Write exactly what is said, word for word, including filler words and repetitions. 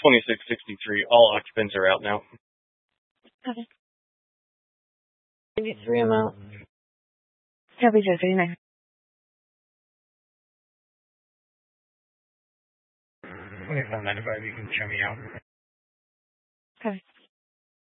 twenty-six sixty-three. All occupants are out now. Okay. eighty-three amount. Copy, Jesse. Next. twenty-five ninety-five, you can show me out. Okay.